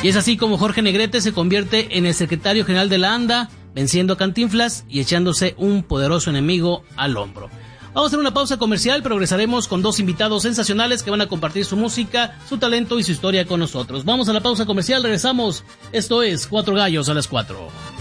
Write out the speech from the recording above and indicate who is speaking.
Speaker 1: Y es así como Jorge Negrete se convierte en el secretario general de la ANDA, venciendo a Cantinflas y echándose un poderoso enemigo al hombro. Vamos a hacer una pausa comercial, pero regresaremos con dos invitados sensacionales que van a compartir su música, su talento y su historia con nosotros. Vamos a la pausa comercial, regresamos. Esto es Cuatro Gallos a las 4.